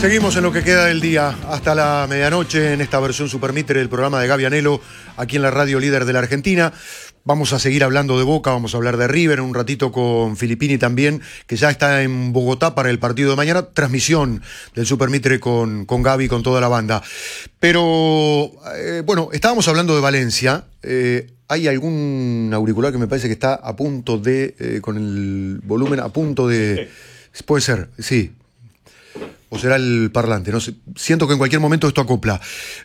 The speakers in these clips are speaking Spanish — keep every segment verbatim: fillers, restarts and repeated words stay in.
Seguimos en lo que queda del día hasta la medianoche en esta versión Supermitre del programa de Gaby Anelo, aquí en la radio líder de la Argentina. Vamos a seguir hablando de Boca, vamos a hablar de River un ratito con Filippini también, que ya está en Bogotá para el partido de mañana. Transmisión del Supermitre con, con Gaby, con toda la banda. Pero, eh, bueno, estábamos hablando de Valencia. Eh, hay algún auricular que me parece que está a punto de, eh, con el volumen a punto de... Sí. Puede ser, sí. O será el parlante, no sé. Siento que en cualquier momento esto acopla.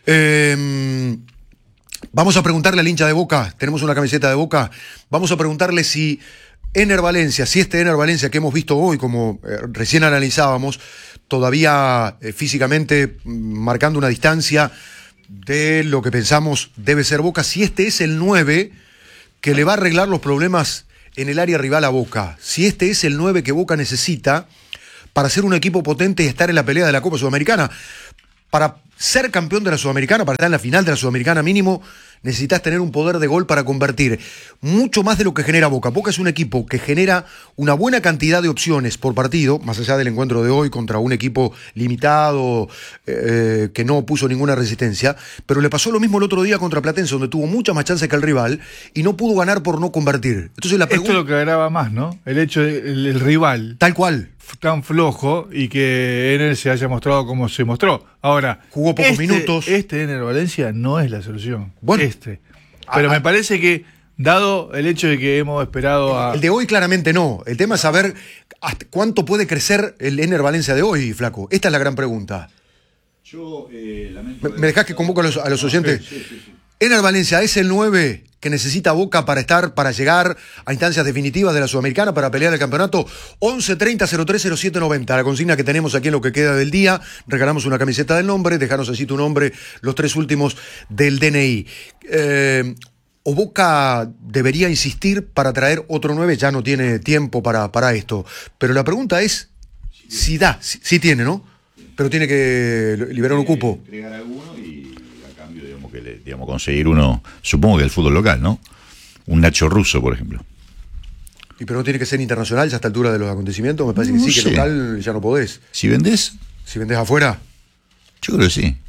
Eh, vamos a preguntarle al hincha de Boca, tenemos una camiseta de Boca, vamos a preguntarle si Ener Valencia, si este Ener Valencia que hemos visto hoy, como eh, recién analizábamos, todavía eh, físicamente marcando una distancia de lo que pensamos debe ser Boca, si este es el nueve que le va a arreglar los problemas en el área rival a Boca, si este es el nueve que Boca necesita para ser un equipo potente y estar en la pelea de la Copa Sudamericana. Para ser campeón de la Sudamericana, para estar en la final de la Sudamericana mínimo, necesitas tener un poder de gol para convertir mucho más de lo que genera Boca. Boca es un equipo que genera una buena cantidad de opciones por partido, más allá del encuentro de hoy contra un equipo limitado, eh, que no puso ninguna resistencia, pero le pasó lo mismo el otro día contra Platense, donde tuvo muchas más chances que el rival y no pudo ganar por no convertir. Entonces la pregunta... Esto es lo que agrava más, ¿no? El hecho del el rival. Tal cual. Tan flojo y que Ener se haya mostrado como se mostró. Ahora, jugó pocos este, minutos. Este Ener Valencia no es la solución. Bueno, este. Pero ah, me parece que, dado el hecho de que hemos esperado a... El de hoy claramente no. El tema es saber hasta cuánto puede crecer el Ener Valencia de hoy, Flaco. Esta es la gran pregunta. Yo eh, lamento... ¿Me, me dejás que convoco a los, a los oyentes? Sí, sí, sí, sí. Ener Valencia es el nueve que necesita Boca para estar, para llegar a instancias definitivas de la Sudamericana, para pelear el campeonato. Once treinta cero tres cero siete noventa, la consigna que tenemos aquí en lo que queda del día. Regalamos una camiseta del nombre, dejanos así tu nombre, los tres últimos del D N I. Eh, o Boca debería insistir para traer otro nueve, ya no tiene tiempo para, para esto. Pero la pregunta es si da, si, si tiene, ¿no? Pero tiene que liberar un cupo. Entregar alguno y a cambio, digamos, que le, digamos, conseguir uno, supongo que el fútbol local, ¿no? Un Nacho Russo, por ejemplo. ¿Y pero no tiene que ser internacional ya a esta altura de los acontecimientos? Me parece no que sí, sé. que local ya no podés. Si vendés, Si vendés afuera. yo creo que sí.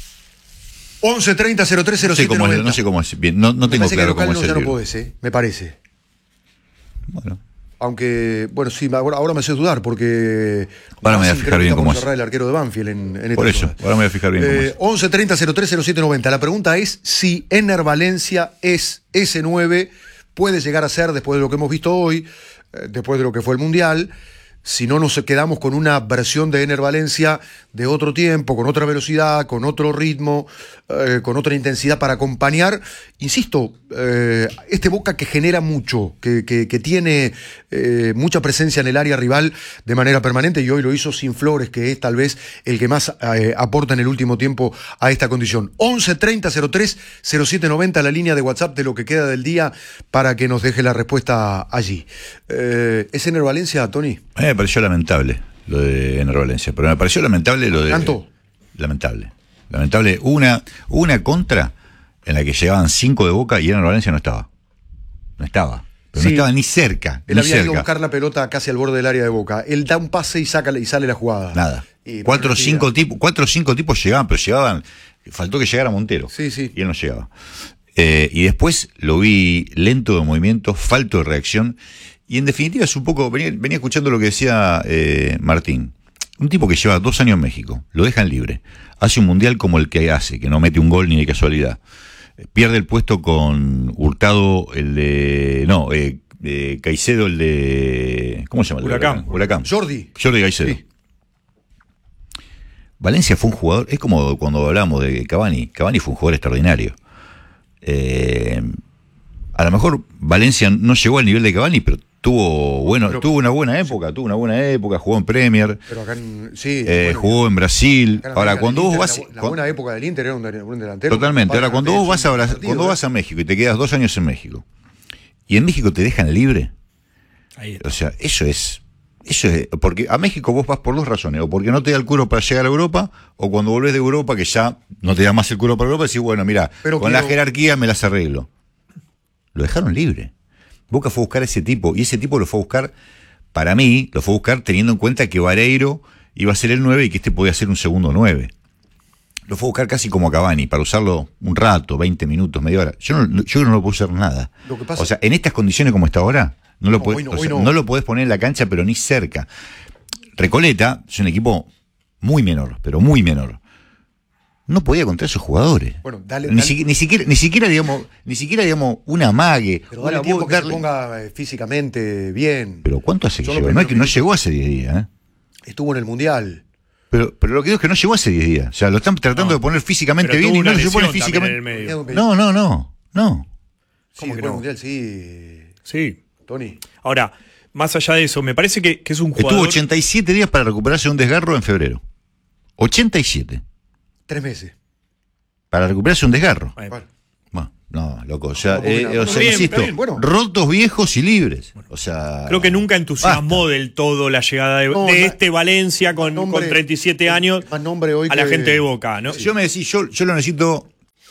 once treinta cero tres cero No sé siete cómo es, noventa. no sé cómo es. Bien, no, no Me tengo parece claro que local cómo no, es el ya no libro. podés, ¿eh? Me parece. Bueno. Aunque, bueno, sí, ahora, ahora me hace dudar porque... Ahora me voy a Racing fijar creo que bien está por cómo es. cerrar el arquero de Banfield en, en Por esta eso, zona. ahora me voy a fijar bien cómo Eh, es. once treinta cero tres cero siete noventa. La pregunta es si Ener Valencia es ese nueve, puede llegar a ser, después de lo que hemos visto hoy, eh, después de lo que fue el Mundial. Si no nos quedamos con una versión de Ener Valencia de otro tiempo, con otra velocidad, con otro ritmo, eh, con otra intensidad para acompañar, insisto, eh, este Boca que genera mucho, que, que, que tiene eh, mucha presencia en el área rival de manera permanente, y hoy lo hizo sin Flores, que es tal vez el que más eh, aporta en el último tiempo a esta condición. once treinta cero tres cero siete noventa, la línea de WhatsApp de lo que queda del día, para que nos deje la respuesta allí. Eh, ¿Es Ener Valencia, Tony? A mí me pareció lamentable lo de Ener Valencia, pero me pareció lamentable lo de... ¿Tanto? Lamentable. Lamentable. Una, una contra en la que llegaban cinco de Boca y Ener Valencia no estaba. No estaba. Pero Sí. no estaba ni cerca. Él ni había ido a cerca. buscar la pelota casi al borde del área de Boca. Él da un pase y saca y sale la jugada. Nada. Y Cuatro o partida. cinco tipos, cuatro o cinco tipos llegaban, pero llegaban. Faltó que llegara Montero. Sí, sí. Y él no llegaba. Eh, y después lo vi lento de movimiento, falto de reacción. Y en definitiva es un poco. Venía, venía escuchando lo que decía eh, Martín. Un tipo que lleva dos años en México, lo dejan libre. Hace un mundial como el que hace, que no mete un gol ni de casualidad. Pierde el puesto con Hurtado, el de. No, eh, eh, Caicedo, el de. ¿Cómo se llama? El de Huracán. Huracán. Jordi. Jordi Caicedo. Sí. Valencia fue un jugador, es como cuando hablamos de Cavani. Cavani fue un jugador extraordinario. Eh, a lo mejor Valencia no llegó al nivel de Cavani, pero tuvo bueno, Pero- tuvo una buena época, sí. tuvo una buena época, jugó en Premier, Pero acá en, sí, eh, bueno, jugó en Brasil. acá en Ahora, América cuando del vos Inter, vas... La, la cuando- buena época del Inter era un, un delantero. Totalmente. Ahora, cuando vos vas a, Bra- partido, cuando ¿eh? vas a México y te quedas dos años en México, y en México te dejan libre, Ahí está. o sea, eso es... Eso es, porque a México vos vas por dos razones, o porque no te da el cuero para llegar a Europa, o cuando volvés de Europa que ya no te da más el cuero para Europa, decís, bueno, mira, Pero con quiero- la jerarquía me las arreglo. Lo dejaron libre. Boca fue a buscar a ese tipo, y ese tipo lo fue a buscar, para mí, lo fue a buscar teniendo en cuenta que Vareiro iba a ser el nueve y que este podía ser un segundo nueve. Lo fue a buscar casi como a Cavani, para usarlo un rato, veinte minutos, media hora. Yo no, yo no lo puedo usar nada. Lo que pasa... O sea, en estas condiciones como está ahora, no lo, no, podés, no, o sea, no. no lo podés poner en la cancha, pero ni cerca. Recoleta es un equipo muy menor, pero muy menor. No podía contra esos jugadores. Bueno, dale, ni, dale. Si, ni siquiera, ni siquiera, digamos, ni siquiera, digamos, una amague. Pero dale una tiempo que darle... se ponga eh, físicamente bien. Pero ¿cuánto hace que Son llegó? los No, es que no primeros llegó hace diez días, ¿eh? Estuvo en el Mundial. Pero, pero lo que digo es que no llegó hace diez días. O sea, lo están tratando No. de poner físicamente Pero bien tuvo y no una lo se pone lesión también en físicamente. el medio. No, no, no, no. Sí, ¿Cómo que jugó el no? Mundial, sí. Sí. Tony. Ahora, más allá de eso, me parece que, que es un jugador... Estuvo ochenta y siete días para recuperarse de un desgarro en febrero. ochenta y siete. Tres meses. Para recuperarse de un desgarro. Eh, Bueno, Bueno, no, loco. O sea, ¿Cómo eh, que no? o Bueno, sea, bien, insisto, está bien, bueno. rotos, viejos y libres. O sea. Creo que nunca entusiasmó basta. del todo la llegada de, No, de ma- este Valencia con, nombre- con treinta y siete años más nombre hoy a la que- gente de Boca, ¿no? Si yo me decís, yo, yo lo necesito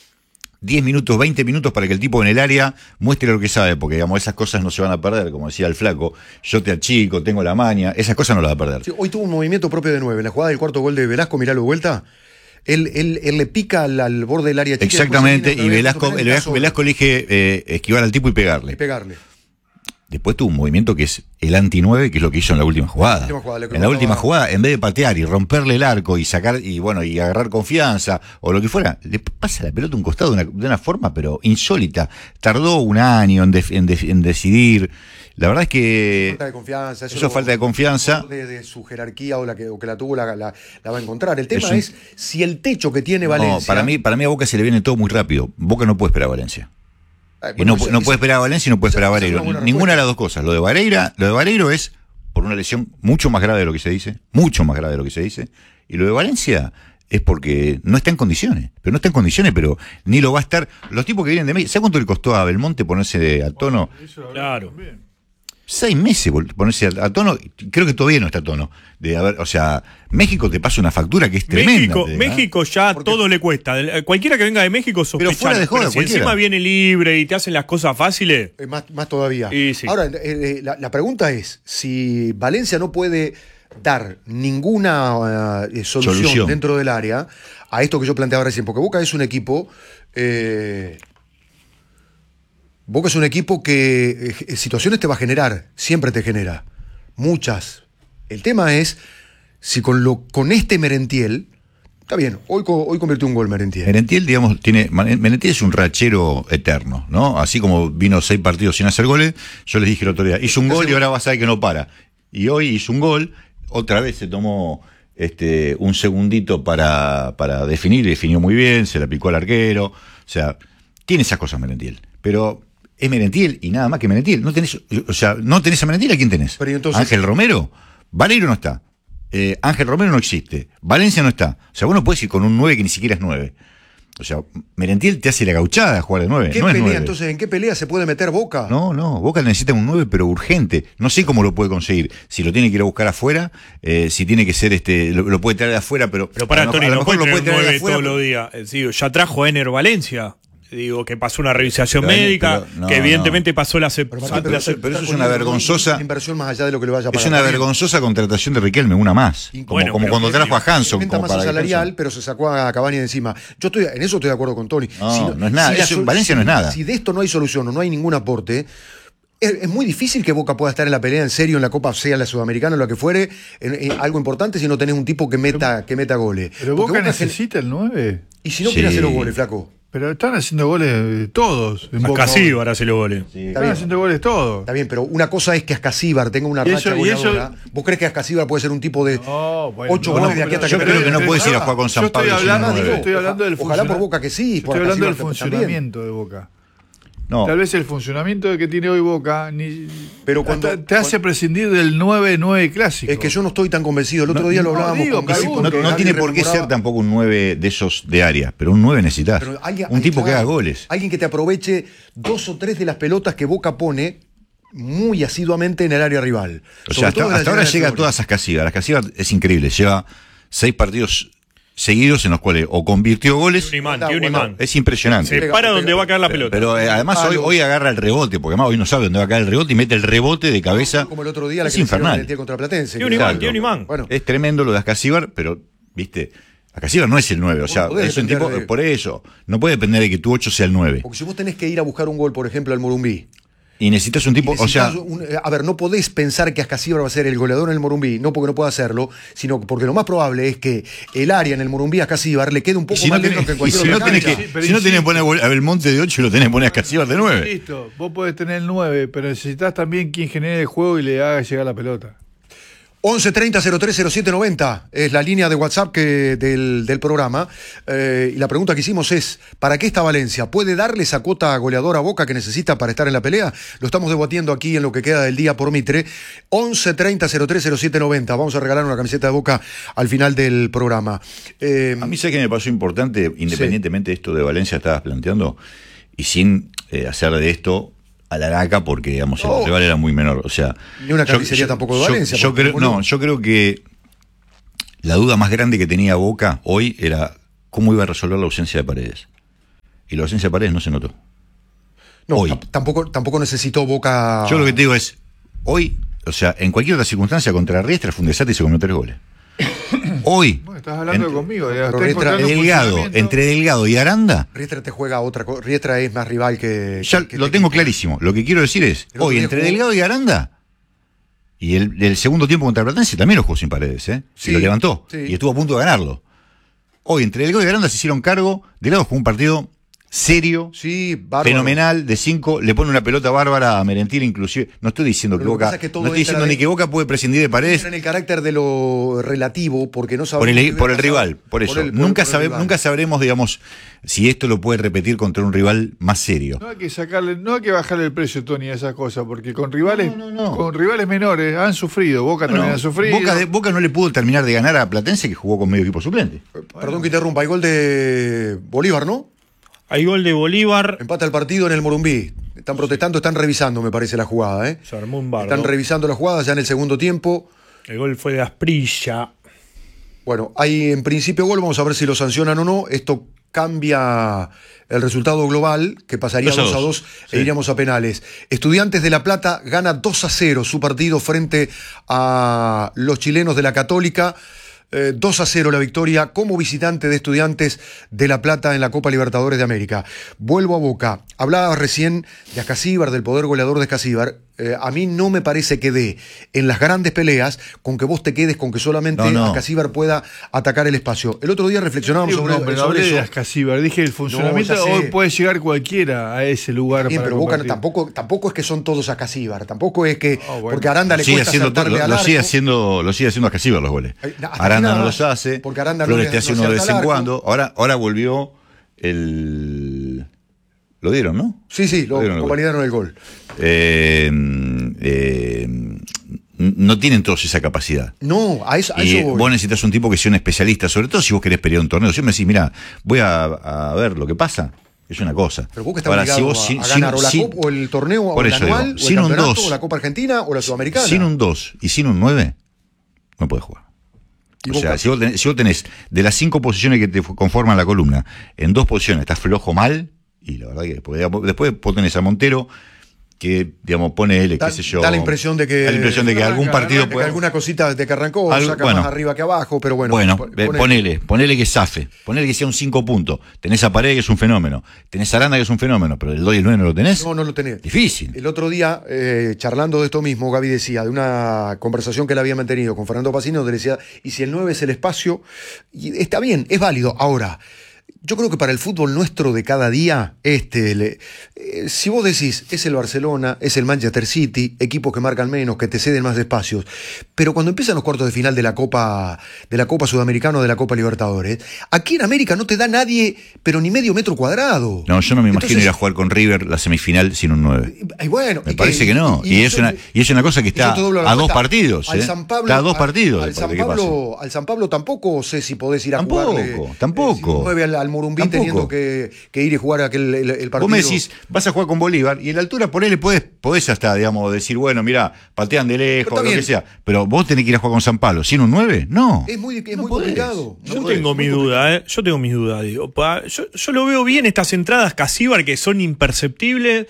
diez minutos, veinte minutos para que el tipo en el área muestre lo que sabe, porque digamos, esas cosas no se van a perder, como decía el flaco, yo te achico, tengo la maña, esas cosas no las va a perder. Sí, hoy tuvo un movimiento propio de nueve. En la jugada del cuarto gol de Velasco, miralo de vuelta. Él, él, él le pica al, al borde del área chica. Exactamente, después se y viene Velasco, otra vez, el Velasco, Velasco elige eh, esquivar al tipo y y pegarle. pegarle. Después tuvo un movimiento que es el anti nueve, que es lo que hizo en la última jugada. última jugada, le en la cruzaba- última jugada, en vez de patear y romperle el arco y sacar y bueno y agarrar confianza o lo que fuera, le pasa la pelota a un costado de una, de una forma pero insólita. Tardó un año en, def- en, def- en decidir. La verdad es que Falta de confianza. eso es falta de confianza. De, de su jerarquía o la que, o que la tuvo la, la, la va a encontrar. El tema Es un- es si el techo que tiene No, Valencia. para mí, para mí a Boca se le viene todo muy rápido. Boca no puede esperar a Valencia. Ay, Y bueno, no, esa- no esa- puede esperar a Valencia y no puede esa- esperar a esa es una Vareiro. buena Ninguna de respuesta. las dos cosas. Lo de Vareira, lo de Vareiro es por una lesión mucho más grave de lo que se dice, mucho más grave de lo que se dice. Y lo de Valencia es porque no está en condiciones. Pero no está en condiciones, pero ni lo va a estar. Los tipos que vienen de México, ¿sabes cuánto le costó a Belmonte ponerse de- a tono? Claro. Seis meses vol- ponerse a, a tono. Creo que todavía no está a tono. De haber, o sea, México te pasa una factura que es tremenda. México, te digo, ¿eh? México ya todo le cuesta. El- Cualquiera que venga de México sospecha. fuera de joda, pero si cualquiera. encima viene libre y te hacen las cosas fáciles. Eh, Más, más todavía. Y sí. Ahora, eh, eh, la, la pregunta es: si Valencia no puede dar ninguna eh, solución, Solución. dentro del área a esto que yo planteaba recién, porque Boca es un equipo. eh, Boca es un equipo que eh, situaciones te va a generar, siempre te genera, muchas. El tema es si con, lo, con este Merentiel, está bien, hoy, co- hoy convirtió un gol Merentiel. Merentiel, digamos, tiene. Merentiel es un rachero eterno, ¿no? Así como vino seis partidos sin hacer goles, yo les dije el otro día, hizo un gol y ahora vas a ver que no para. Y hoy hizo un gol, otra vez se tomó este un segundito para, para definir, y definió muy bien, se le aplicó al arquero. O sea, tiene esas cosas Merentiel. Pero es Merentiel y nada más que Merentiel. No tenés, o sea, no tenés a Merentiel, ¿a quién tenés? Pero entonces- Ángel Romero, Vareiro no está. Eh, Ángel Romero no existe. Valencia no está. O sea, vos no podés ir con un nueve que ni siquiera es nueve. O sea, Merentiel te hace la gauchada a jugar de nueve. ¿Qué No es pelea, nueve. entonces, ¿en qué pelea se puede meter Boca? No, no, Boca necesita un nueve, pero urgente. No sé cómo lo puede conseguir. Si lo tiene que ir a buscar afuera, eh, si tiene que ser este, lo, lo puede traer de afuera, pero. Pero para a lo- Tony, a lo no mejor puede lo tener traer de nueve afuera, todos los días. Eh, digo, ya trajo a Ener Valencia. Digo, que pasó una revisación Pero, médica, pero, no, que evidentemente pasó la... Pero, Martín, pero eso- pero eso es una vergonzosa- Una inversión más allá de lo que le vaya a Es pagar. una Está bien. vergonzosa contratación de Riquelme, una más. Como, Bueno, como pero- cuando trajo a Hanson. Venta como masa para que salarial, fuese- pero se sacó a Cavani de encima. Yo estoy, en eso estoy de acuerdo con Tony. No, no es nada, la eso- sol- Valencia no es nada. Si de esto no hay solución o no hay ningún aporte, es, es muy difícil que Boca pueda estar en la pelea en serio en la Copa, sea la Sudamericana o lo que fuere, en, en algo importante si no tenés un tipo que meta, que meta goles. Pero Porque Boca gen- necesita el nueve. Y si no Sí. quiere hacer los goles, flaco. Pero están haciendo goles eh, todos. En Boca Casi ahora. ahora se lo goles. Sí. Está Están bien. haciendo goles todos. Está bien, pero una cosa es que Ascasíbar tenga una Y racha eso- y eso- goleadora. ¿Vos crees que Ascasíbar puede ser un tipo de No, bueno, ocho no, goles de no, aquí hasta yo que creo que no termine? puedes ir a jugar con San Yo estoy Pablo sin hablando, nueve. yo estoy hablando del Ojalá funcionamiento. por Boca que sí, Yo por estoy hablando del Ascasíbar también. funcionamiento de Boca. No. Tal vez el funcionamiento que tiene hoy Boca ni, Pero cuando- hasta te hace prescindir del nueve nueve clásico. Es que yo no estoy tan convencido. El otro No, día lo no, hablábamos digo, con Gaby, pregunto. No, porque no Gaby tiene por qué recordaba- ser tampoco un nueve de esos de área, pero un nueve necesitas. Pero alguien- un tipo ahí que está. haga goles. Alguien que te aproveche dos o tres de las pelotas que Boca pone muy asiduamente en el área rival. O Sobre sea, todo hasta, en la hasta ahora llegada de llega a Flores. todas esas casillas. Las casillas es increíble. Lleva seis partidos seguidos en los cuales o convirtió goles. Tiene un imán, tiene un imán. Es impresionante. Se para donde va a caer la pelota. Pero eh, además hoy, hoy agarra el rebote, porque además hoy no sabe dónde va a caer el rebote y mete el rebote de cabeza. Como el otro día, la es que infernal. le contra Platense. Tiene un imán, tiene un imán. Bueno. Es tremendo lo de Ascasíbar, pero, viste, Ascasíbar no es el nueve, o sea, podés es un tipo, depender de- por eso, no puede depender de que tu ocho sea el nueve. Porque si vos tenés que ir a buscar un gol, por ejemplo, al Morumbí. Y necesitas un tipo, y o sea, necesitas un- a ver, no podés pensar que Ascasíbar va a ser el goleador en el Morumbí, no porque no pueda hacerlo, sino porque lo más probable es que el área en el Morumbí a Ascasíbar le quede un y poco si no más lejos tenés, que en y cualquier si no otra tenés cancha. que, Sí, pero si no tenés que insisto. poner a Belmonte de ocho, lo tenés que poner a Ascasíbar de nueve. Listo, vos podés tener el nueve, pero necesitas también quien genere el juego y le haga llegar la pelota. once treinta cero tres cero siete noventa es la línea de WhatsApp que, del, del programa. Eh, y la pregunta que hicimos es: ¿para qué está Valencia? ¿Puede darle esa cuota goleadora a Boca que necesita para estar en la pelea? Lo estamos debatiendo aquí en lo que queda del día por Mitre. once treinta cero tres cero siete noventa. Vamos a regalar una camiseta de Boca al final del programa. Eh, A mí sé que me pasó importante, independientemente de esto de Valencia estabas planteando, y sin eh, hacer de esto a la laca, porque digamos No. el rival era muy menor. O sea, Ni una carnicería tampoco de yo- Valencia, Yo, porque creo, boludo. no, yo creo que la duda más grande que tenía Boca hoy era cómo iba a resolver la ausencia de Paredes. Y la ausencia de Paredes no se notó. no, hoy. t- tampoco, tampoco necesitó Boca. Yo lo que te digo es, hoy, o sea, en cualquier otra circunstancia contra Riestra fue un desastre y se comió tres goles. Hoy, Bueno, estás hablando en- conmigo. ya pero está Riestra- encontrando un Delgado, funcionamiento. entre Delgado y Aranda, Riestra te juega otra cosa. Riestra es más rival que. ya que- lo que- tengo clarísimo. Lo que quiero decir es, El otro hoy día entre jugó- Delgado y Aranda, y el, el segundo tiempo contra Platense también lo jugó sin Paredes, ¿eh? Sí, y lo levantó, sí. y estuvo a punto de ganarlo. Hoy entre Delgado y Aranda se hicieron cargo, Delgado jugó un partido serio, Sí, bárbaro. fenomenal, de cinco, le pone una pelota bárbara a Merentiel inclusive. No estoy diciendo Pero que lo que Boca, pasa es que todo no estoy entra diciendo de- ni que Boca puede prescindir de Paredes, Entra en el carácter de lo relativo, porque no sabemos. por qué el, hubiera por el pasado. rival, por eso. el- por- nunca, por el sabe- rival. nunca sabremos, digamos, si esto lo puede repetir contra un rival más serio. No hay que sacarle, no hay que bajarle el precio, Tony, a esas cosas, porque con rivales, No, no, no. con rivales menores han sufrido. Boca Bueno, también ha sufrido. Boca, de- Boca no le pudo terminar de ganar a Platense, que jugó con medio equipo suplente. Perdón que interrumpa, hay gol de Bolívar, ¿no? Hay gol de Bolívar. Empata el partido en el Morumbí. Están protestando, están revisando, me parece, la jugada, ¿eh? Se armó un bardo. Están revisando la jugada ya en el segundo tiempo. El gol fue de Asprilla. Bueno, hay en principio gol, vamos a ver si lo sancionan o no. Esto cambia el resultado global, que pasaría dos a dos a dos, dos sí. e iríamos a penales. Estudiantes de La Plata gana dos a cero su partido frente a los chilenos de la Católica. Eh, dos a cero la victoria como visitante de Estudiantes de La Plata en la Copa Libertadores de América. Vuelvo a Boca. Hablaba recién de Ascasíbar, del poder goleador de Ascasíbar. Eh, a mí no me parece que dé en las grandes peleas con que vos te quedes con que solamente No, no. Ascasíbar pueda atacar el espacio. El otro día reflexionábamos Digo, sobre, no, pero no sobre hablé de eso. Ascasíbar, dije el funcionamiento. ya sé. Hoy puede llegar cualquiera a ese lugar. Bien, para pero Boca no- compartir. tampoco, tampoco es que son todos Ascasíbar. Tampoco es que. Ah, bueno. Porque a Aranda Lo le sigue cuesta haciendo, saltarle lo, al lo arco. sigue haciendo, lo sigue haciendo Ascasíbar los goles. Ay, na- hasta Aranda aquí no nada los más, hace, porque Aranda no Flores le- te hace no uno de salta vez al en arco. cuando. Ahora, ahora volvió el. Lo dieron, ¿no? Sí, sí, lo, dieron el lo gol. validaron el gol. Eh, eh, no tienen todos esa capacidad. No, a eso, a Y eso voy. vos necesitas un tipo que sea un especialista, sobre todo si vos querés pelear un torneo. Si me decís, mira, voy a, a ver lo que pasa, es una cosa. Pero Boca está Ahora, obligado si vos a, sin- a ganar sin- o la sin- Copa, o el torneo, o por el eso anual, digo, o el sin un campeonato, dos, o la Copa Argentina, o la Sudamericana. Sin un dos y sin un nueve, no podés jugar. Y O Boca- sea, si vos, tenés, si vos tenés de las cinco posiciones que te conforman la columna, en dos posiciones estás flojo mal, y la verdad que después, digamos, después vos tenés a Montero, que digamos pone él, Da, qué sé yo. da la impresión de que, da la impresión de que algún arranca, partido de que puede. alguna cosita de que arrancó Algo- saca bueno. más arriba que abajo, pero bueno. Bueno, pon- eh, pone- ponele, ponele que zafe, ponele que sea un cinco puntos. Tenés a Paredes, que es un fenómeno. Tenés a Aranda, que es un fenómeno, pero el dos y el nueve no lo tenés. No, no lo tenés. Difícil. El otro día, eh, charlando de esto mismo, Gaby decía, de una conversación que él había mantenido con Fernando Pacino, donde le decía, y si el nueve es el espacio, y está bien, es válido. Ahora, yo creo que para el fútbol nuestro de cada día, este, le- eh, si vos decís, es el Barcelona, es el Manchester City, equipos que marcan menos, que te ceden más espacios, pero cuando empiezan los cuartos de final de la Copa, de la Copa Sudamericana o de la Copa Libertadores, aquí en América no te da nadie, pero ni medio metro cuadrado. No, yo no me imagino Entonces, ir a jugar con River la semifinal sin un nueve. y bueno, Me y parece que no. Y, es yo- una, y es una cosa que y yo está te doblo la a dos apuesta. partidos. Al ¿eh? San Pablo, está a dos al- partidos. Al, de San que pase. Pablo, al San Pablo tampoco sé si podés ir a Tampoco, jugarle. tampoco. eh, sin nueve al, al Morumbí Tampoco. teniendo que, que ir y jugar aquel el, el partido. Vos me decís, vas a jugar con Bolívar y en la altura por él le podés, podés hasta, digamos, decir, bueno, mira, patean de lejos, Pero lo está que bien. sea. Pero vos tenés que ir a jugar con San Pablo. ¿Sin un nueve? No. Es muy, es No muy podés. complicado. No Yo podés. tengo mi duda, ¿eh? Yo tengo mis dudas, digo. Pa- Yo, yo lo veo bien estas entradas Casíbar que son imperceptibles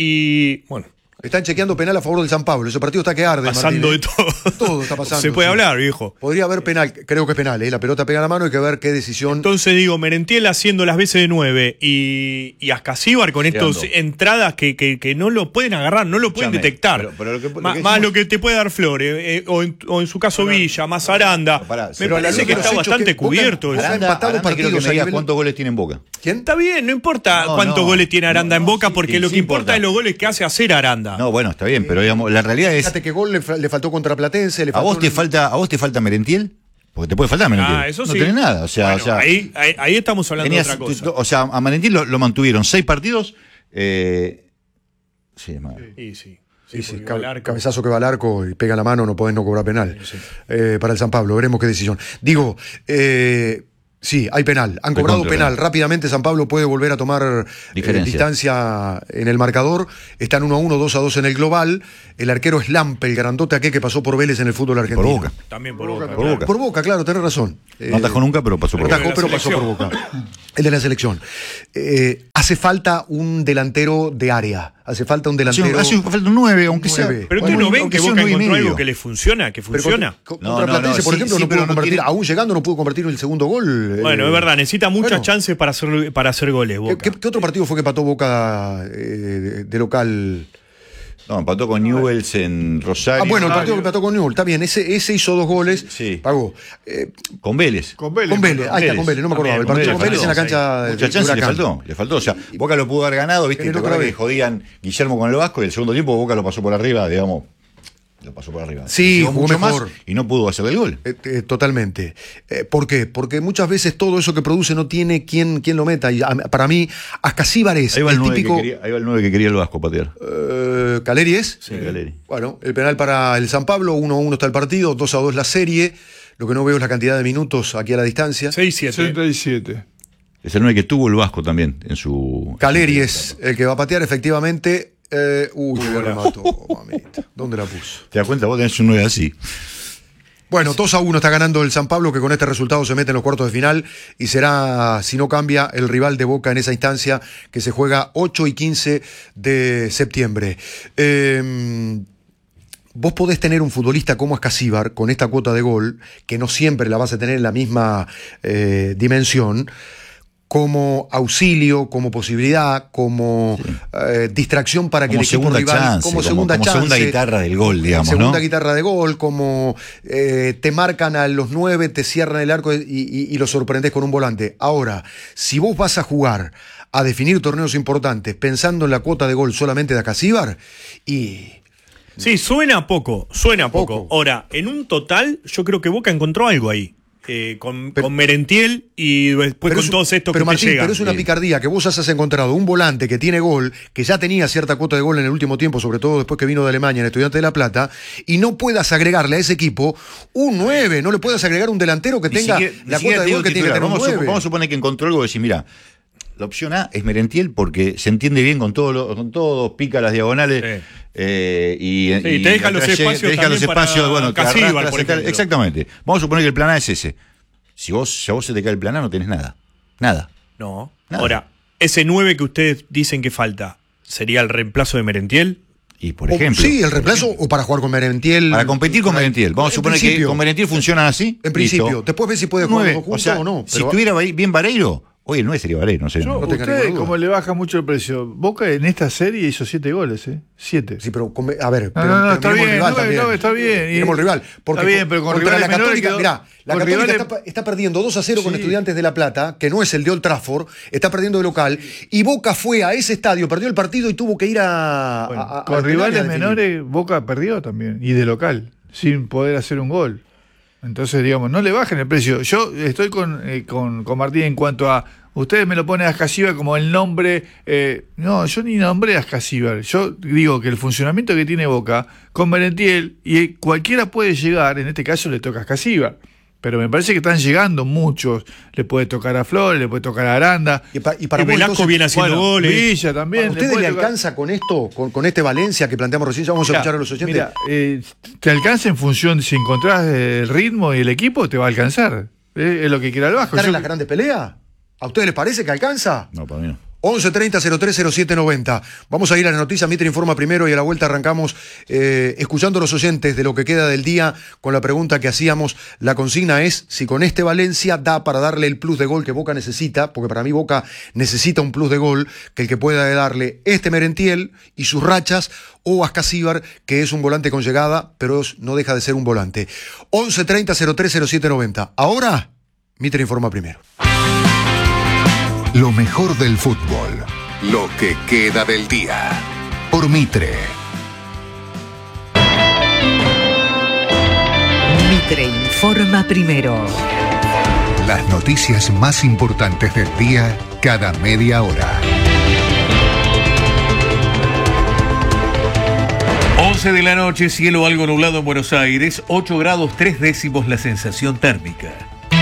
y, bueno, Están chequeando penal a favor del San Pablo. Ese partido está que arde. pasando Martín, de ¿eh? todo. Todo está pasando. Se puede sí. hablar, viejo. Podría haber penal, creo que es penal, ¿eh? La pelota pega la mano, hay que ver qué decisión. Entonces digo, Merentiel haciendo las veces de nueve y, y Ascasíbar con estas Quedando. entradas que, que, que no lo pueden agarrar, no lo pueden Escúchame, detectar. pero- pero lo que- lo Ma- que más decimos- lo que te puede dar Flores, eh, o, en, o en su caso Villa, más Aranda. No, pará, Me pero a la parece luz que de está los hechos bastante que Boca- cubierto. Boca eso. ha Aranda, empatado Aranda quiero que partidos me a digas nivel- cuántos goles tiene en Boca. ¿Quién? Está bien, no importa No, cuántos no. goles tiene Aranda No, en Boca, sí, porque sí, lo sí que importa, importa. es los goles que hace hacer Aranda. No, bueno, está bien, pero digamos, la realidad es, Fíjate que gol le, fa- le faltó contra Platense. Le ¿a faltó vos te el- falta, a vos te falta Merentiel? Porque te puede faltar Merentiel. Ah, eso no sí. tenés nada, o sea, Bueno, o sea, ahí, ahí, ahí estamos hablando tenías- de otra cosa. tú- o sea, a Merentiel lo, lo mantuvieron seis partidos. Eh, sí, es más. Sí, sí. Sí, sí, porque cabe- Valarco- cabezazo que va al arco y pega la mano, no podés no cobrar penal. Eh, para el San Pablo, veremos qué decisión. Digo, eh, sí, hay penal. Han cobrado Recontra penal. penal. Rápidamente San Pablo puede volver a tomar eh, Diferencia. distancia en el marcador. Están uno a uno, dos a dos en el global. El arquero es Lampe, el grandote aquel que pasó por Vélez en el fútbol argentino. Por Boca. También por Boca. Por claro. Boca. Por Boca, claro, tenés razón. No atajó nunca, pero pasó por No Boca. atajó, pero pasó por Boca. El de la selección. Eh, hace falta un delantero de área. Hace falta un Hace, delantero. un- hace un- falta un nueve, aunque sea. Nueve. Pero ustedes Bueno, no ven aunque que sea un Boca nueve y encontró medio. algo que le funciona, que Pero funciona. con- No, contra no, Platense, no, por sí, ejemplo, sí, no pero pudo no convertir, tiene- aún llegando no pudo convertir el segundo gol. Bueno, eh, es verdad, necesita muchas bueno. chances para hacer, para hacer goles, ¿Qué, Boca. qué- qué otro partido fue que empató Boca eh, de, de local? No, empató con Newell's en Rosario. Ah, bueno, el partido que empató con Newell, está bien, ese, ese hizo dos goles, Sí. pagó. Eh, Con Vélez. Con Vélez. con Vélez, ahí está, con Vélez, no me acordaba. El También, partido con Vélez Vélez en la faltó, cancha de, Mucha de chance le Huracán. faltó, le faltó. O sea, Boca lo pudo haber ganado, viste, Generó te acordás otra que vez. jodían Guillermo con el Vasco y el segundo tiempo Boca lo pasó por arriba, digamos. Lo pasó por arriba. Sí, Llegó jugó mucho mejor. más y no pudo hacer el gol. Eh, eh, totalmente. Eh, ¿Por qué? Porque muchas veces todo eso que produce no tiene quien, quien lo meta. Y a- para mí, Ascasíbar es Ahí va el, el nueve típico. que quería, ahí va el nueve que quería el Vasco patear. Eh, ¿Caleri es? Sí, Galeri. Bueno, el penal para el San Pablo, uno a uno está el partido, dos a dos la serie. Lo que no veo es la cantidad de minutos aquí a la distancia. seis siete. sesenta y siete. Es el nueve que tuvo el Vasco también en su. Caleri es el que va a patear, efectivamente. Eh, uy, qué bien remató, mamita. ¿Dónde la puso? ¿Te das cuenta? Vos tenés un nueve así. Bueno, dos a uno está ganando el San Pablo, que con este resultado se mete en los cuartos de final y será, si no cambia, el rival de Boca en esa instancia que se juega ocho y quince de septiembre. Eh, Vos podés tener un futbolista como Ascasíbar con esta cuota de gol, que no siempre la vas a tener en la misma eh, dimensión, como auxilio, como posibilidad, como eh, distracción para que Como el equipo segunda rival, chance, como como- segunda como chance, segunda guitarra del gol, digamos, segunda ¿no? guitarra de gol, como eh, te marcan a los nueve, te cierran el arco y, y, y lo sorprendes con un volante. Ahora, si vos vas a jugar a definir torneos importantes pensando en la cuota de gol solamente de Ascasíbar, y Sí, suena poco, suena Poco. poco. Ahora, en un total, yo creo que Boca encontró algo ahí. Eh, con, Pero- con Merentiel y después Pero con es- todos estos pero que Martín, te llegan. pero es una Sí. picardía que vos has encontrado un volante que tiene gol, que ya tenía cierta cuota de gol en el último tiempo, sobre todo después que vino de Alemania en Estudiantes de La Plata, y no puedas agregarle a ese equipo un nueve, no le puedas agregar un delantero que Ni tenga siquiera- ni la siquiera cuota te de digo gol que tiene que titular. tener un vamos, a supo- nueve. vamos a suponer que encontró algo y decir, mira, la opción A es Merentiel porque se entiende bien con todo, lo- con todo, pica las diagonales. Sí. eh, y, Sí, y te deja los atrae- espacios te deja los también para espacios, bueno, te Casíbar, arrastras por y tal. ejemplo. Exactamente. Vamos a suponer que el plan A es ese. Si vos, si a vos se te cae el plan A, no tenés nada. Nada. No. Nada. Ahora, ese nueve que ustedes dicen que falta, ¿sería el reemplazo de Merentiel? Y por O- ejemplo. sí, el reemplazo o para jugar con Merentiel. Para competir con Por ahí. Merentiel. Vamos a En suponer que principio. con Merentiel funcionan así. En principio. listo. Después ves si puede Un jugar nueve. los dos O sea, juntos o no. si pero- estuviera Bahí- bien Vareiro, oye, el nueve sería Vareiro, no sé. Yo, No tenga ustedes, ninguna duda. como le baja mucho el precio, Boca en esta serie hizo siete goles, ¿eh? Siete. Sí, pero con- a ver, No, pero, no, no, pero está miremos el bien, rival no, también. no, está bien. Y- Miremos el rival. Porque está bien, pero con contra rivales la Católica, menores mirá, la con Católica rivales- está, está perdiendo dos a cero con Sí. Estudiantes de La Plata, que no es el de Old Trafford, está perdiendo de local, y Boca fue a ese estadio, perdió el partido y tuvo que ir a... Bueno, a- a- con al penal rivales a definir. menores, Boca perdió también, y de local, sin poder hacer un gol. Entonces, digamos, no le bajen el precio. Yo estoy con, eh, con, con Martín en cuanto a. Ustedes me lo ponen a Ascasíbar como el nombre. eh, no, yo ni nombré a Ascasíbar. Yo digo que el funcionamiento que tiene Boca con Merentiel, y cualquiera puede llegar, en este caso le toca a Ascasíbar. Pero me parece que están llegando muchos. Le puede tocar a Flores, le puede tocar a Aranda. Y, pa, y para y vos, Velasco entonces, viene haciendo bueno, goles. Villa también. ¿a ustedes le, puede tocar- alcanza con esto, con, con este Valencia que planteamos recién? Ya vamos a Mirá, escuchar a los oyentes. Mira, eh, te alcanza en función de si encontrás el ritmo y el equipo, te va a alcanzar. Eh, es lo que quiera el Vasco. ¿Estar Yo- en las grandes peleas? ¿A ustedes les parece que alcanza? No, para mí no. once treinta cero tres cero siete noventa. Vamos a ir a las noticias. Mitre informa primero y a la vuelta arrancamos eh, escuchando a los oyentes de lo que queda del día con la pregunta que hacíamos. La consigna es si con este Valencia da para darle el plus de gol que Boca necesita, porque para mí Boca necesita un plus de gol, que el que pueda darle este Merentiel y sus rachas, o Ascasíbar, que es un volante con llegada, pero no deja de ser un volante. once treinta cero tres cero siete noventa. Ahora, Mitre informa primero. Lo mejor del fútbol. Lo que queda del día. Por Mitre. Mitre informa primero. Las noticias más importantes del día cada media hora. once de la noche, cielo algo nublado en Buenos Aires, ocho grados tres décimos la sensación térmica.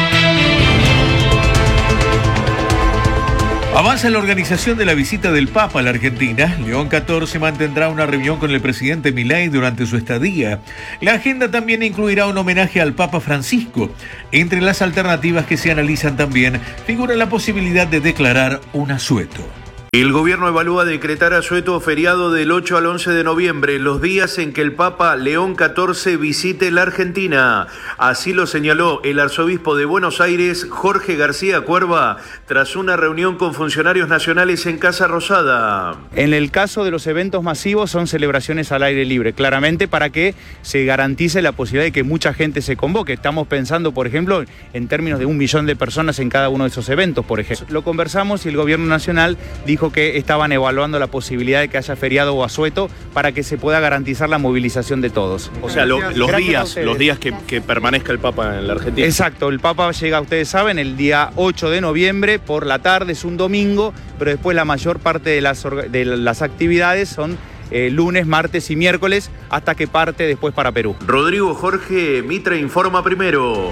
Avanza la organización de la visita del Papa a la Argentina. León catorce mantendrá una reunión con el presidente Milei durante su estadía. La agenda también incluirá un homenaje al Papa Francisco. Entre las alternativas que se analizan también figura la posibilidad de declarar un asueto. El gobierno evalúa decretar asueto feriado del ocho al once de noviembre, los días en que el Papa León catorce visite la Argentina. Así lo señaló el arzobispo de Buenos Aires, Jorge García Cuerva, tras una reunión con funcionarios nacionales en Casa Rosada. En el caso de los eventos masivos son celebraciones al aire libre, claramente para que se garantice la posibilidad de que mucha gente se convoque. Estamos pensando, por ejemplo, en términos de un millón de personas en cada uno de esos eventos, por ejemplo. Lo conversamos y el gobierno nacional dijo que estaban evaluando la posibilidad de que haya feriado o asueto para que se pueda garantizar la movilización de todos. O sea, lo- los Gracias a días, ustedes. los días que, que permanezca el Papa en la Argentina. Exacto, el Papa llega, ustedes saben, el día ocho de noviembre por la tarde, es un domingo, pero después la mayor parte de las, orga- de las actividades son eh, lunes, martes y miércoles, hasta que parte después para Perú. Rodrigo Jorge, Mitre informa primero.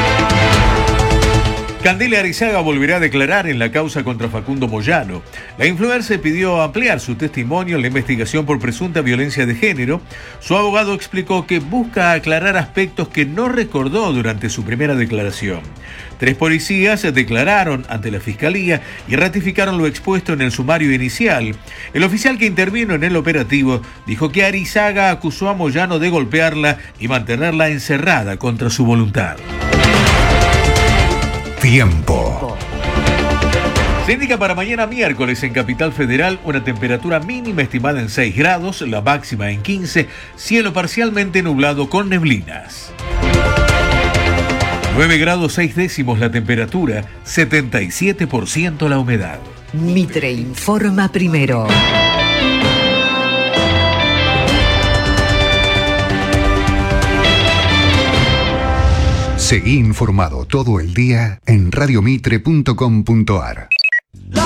Candela Arizaga volverá a declarar en la causa contra Facundo Moyano. La influencer pidió ampliar su testimonio en la investigación por presunta violencia de género. Su abogado explicó que busca aclarar aspectos que no recordó durante su primera declaración. Tres policías declararon ante la fiscalía y ratificaron lo expuesto en el sumario inicial. El oficial que intervino en el operativo dijo que Arizaga acusó a Moyano de golpearla y mantenerla encerrada contra su voluntad. Tiempo. Se indica para mañana miércoles en Capital Federal una temperatura mínima estimada en seis grados, la máxima en quince, cielo parcialmente nublado con neblinas. nueve grados seis décimos la temperatura, setenta y siete por ciento la humedad. Mitre informa primero. Seguí informado todo el día en radiomitre punto com punto ar.